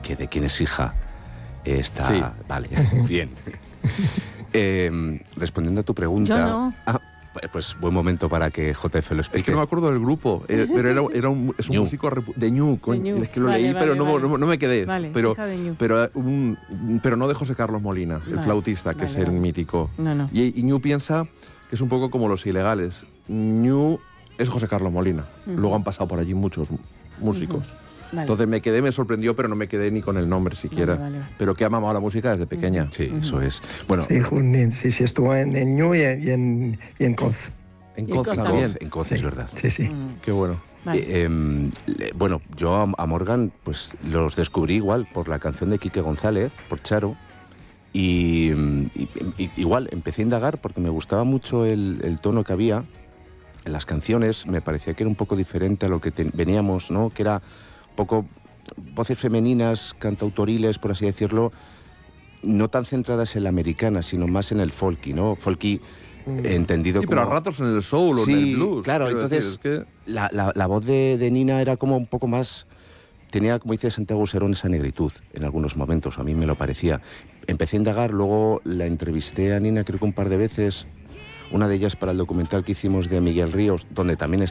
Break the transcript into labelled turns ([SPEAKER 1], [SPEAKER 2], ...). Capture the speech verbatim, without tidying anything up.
[SPEAKER 1] que de quién es hija eh, está...
[SPEAKER 2] Sí.
[SPEAKER 1] Vale, bien. eh, respondiendo a tu pregunta...
[SPEAKER 3] Yo no.
[SPEAKER 1] Ah, pues buen momento para que J F lo explique.
[SPEAKER 2] Es que no me acuerdo del grupo, eh, pero era, era un, es un
[SPEAKER 1] Ñu.
[SPEAKER 2] músico repu- de Ñu, coño,
[SPEAKER 3] De Ñu.
[SPEAKER 2] es que lo
[SPEAKER 3] Vale,
[SPEAKER 2] leí,
[SPEAKER 3] vale,
[SPEAKER 2] pero no,
[SPEAKER 3] vale.
[SPEAKER 2] no, no me quedé.
[SPEAKER 3] Vale,
[SPEAKER 2] pero,
[SPEAKER 3] hija de Ñu.
[SPEAKER 2] pero, un, pero no de José Carlos Molina, el
[SPEAKER 3] Vale,
[SPEAKER 2] flautista, que
[SPEAKER 3] vale,
[SPEAKER 2] es el
[SPEAKER 3] vale.
[SPEAKER 2] mítico.
[SPEAKER 3] No, no.
[SPEAKER 2] Y, y Ñu piensa que es un poco como los ilegales. Ñu es José Carlos Molina.
[SPEAKER 3] Ujú.
[SPEAKER 2] Luego han pasado por allí muchos músicos.
[SPEAKER 3] Vale.
[SPEAKER 2] Entonces me quedé, me sorprendió, pero no me quedé ni con el nombre siquiera.
[SPEAKER 3] Vale, vale, vale.
[SPEAKER 2] Pero que ha mamado la música desde pequeña.
[SPEAKER 1] Sí, eso es. Bueno,
[SPEAKER 4] Sí, Junín, sí, sí, estuvo en, en Ñu y en, y en, y en Coz.
[SPEAKER 2] En
[SPEAKER 3] Y
[SPEAKER 2] Coz
[SPEAKER 3] en Coz
[SPEAKER 2] también.
[SPEAKER 1] en Coz
[SPEAKER 4] Sí,
[SPEAKER 1] es verdad.
[SPEAKER 4] Sí, sí.
[SPEAKER 3] Mm,
[SPEAKER 2] Qué bueno.
[SPEAKER 3] vale.
[SPEAKER 1] Eh, em, le- bueno, yo a, a Morgan pues los descubrí igual por la canción de Quique González, por Charo, y, y- y- igual empecé a indagar porque me gustaba mucho el, el tono que había en las canciones, me parecía que era un poco diferente a lo que te- veníamos, ¿no? Que era un poco voces femeninas, cantautoriles, por así decirlo, no tan centradas en la americana, sino más en el folky, ¿no? Folky entendido
[SPEAKER 2] Sí,
[SPEAKER 1] como...
[SPEAKER 2] pero a ratos en el soul o
[SPEAKER 1] Sí,
[SPEAKER 2] en el blues.
[SPEAKER 1] claro,
[SPEAKER 2] quiero
[SPEAKER 1] entonces
[SPEAKER 2] decir, es que...
[SPEAKER 1] la, la- la voz de, de Nina era como un poco más... Tenía, como dice Santiago Serón, esa negritud en algunos momentos, a mí me lo parecía. Empecé a indagar, luego la entrevisté a Nina creo que un par de veces, una de ellas para el documental que hicimos de Miguel Ríos, donde también